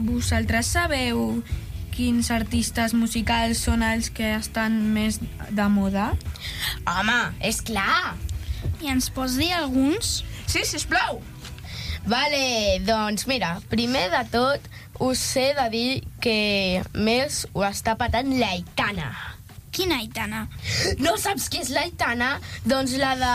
vosaltres sabeu quins artistes musicals són els que estan més de moda? Home, és clar. I ens pots dir alguns? Sí, sisplau. Vale, doncs mira, primer de tot us he de dir que més ho està patant l'Aitana. Quina Aitana? No saps qui és l'Aitana? Doncs la de